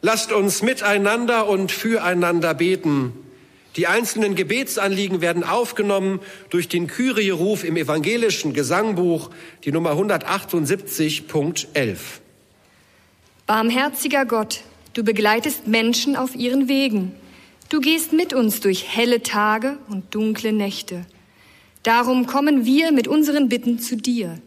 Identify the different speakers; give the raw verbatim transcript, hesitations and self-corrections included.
Speaker 1: Lasst uns miteinander und füreinander beten. Die einzelnen Gebetsanliegen werden aufgenommen durch den Kyrie-Ruf im evangelischen Gesangbuch, die Nummer hundertachtundsiebzig Punkt elf.
Speaker 2: Barmherziger Gott, du begleitest Menschen auf ihren Wegen. Du gehst mit uns durch helle Tage und dunkle Nächte. Darum kommen wir mit unseren Bitten zu dir.